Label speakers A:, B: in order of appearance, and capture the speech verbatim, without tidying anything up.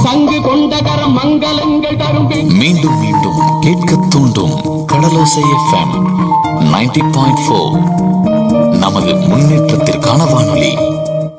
A: சங்கு கொண்டகர மங்களங்கள் தரும்
B: மீண்டும் மீண்டும் கேட்க தூண்டும் கடலோசை எஃப்எம் நைன்டி பாயிண்ட் ஃபோர்.